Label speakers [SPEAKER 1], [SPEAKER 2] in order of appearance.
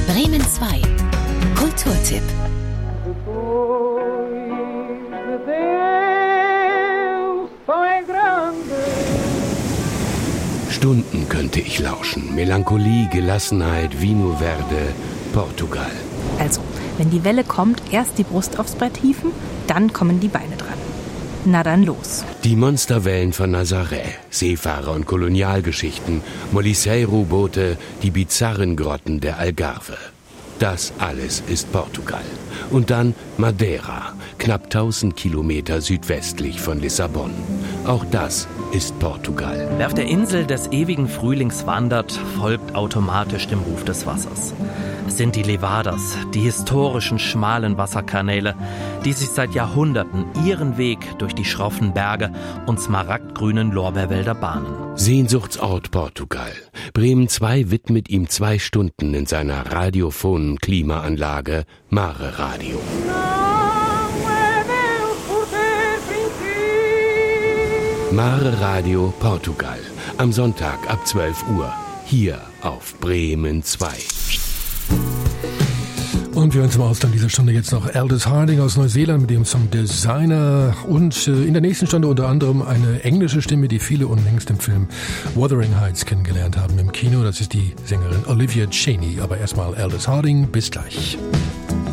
[SPEAKER 1] Bremen 2. Kulturtipp.
[SPEAKER 2] Stunden könnte ich lauschen. Melancholie, Gelassenheit, Vino Verde, Portugal.
[SPEAKER 3] Also, wenn die Welle kommt, erst die Brust aufs Brett hieven, dann kommen die Beine dran. Na dann los.
[SPEAKER 2] Die Monsterwellen von Nazaré, Seefahrer- und Kolonialgeschichten, Molisseiro-Boote, die bizarren Grotten der Algarve. Das alles ist Portugal. Und dann Madeira, knapp 1000 Kilometer südwestlich von Lissabon. Auch das ist Portugal.
[SPEAKER 4] Wer auf der Insel des ewigen Frühlings wandert, folgt automatisch dem Ruf des Wassers. Es sind die Levadas, die historischen schmalen Wasserkanäle, die sich seit Jahrhunderten ihren Weg durch die schroffen Berge und smaragdgrünen Lorbeerwälder bahnen.
[SPEAKER 2] Sehnsuchtsort Portugal. Bremen 2 widmet ihm 2 Stunden in seiner radiophonen Klimaanlage Mare Radio. Mare Radio Portugal. Am Sonntag ab 12 Uhr. Hier auf Bremen 2.
[SPEAKER 5] Und wir hören zum Ausgang dieser Stunde jetzt noch Aldous Harding aus Neuseeland mit dem Song Designer und in der nächsten Stunde unter anderem eine englische Stimme, die viele unlängst im Film Wuthering Heights kennengelernt haben im Kino. Das ist die Sängerin Olivia Cheney. Aber erstmal Aldous Harding. Bis gleich.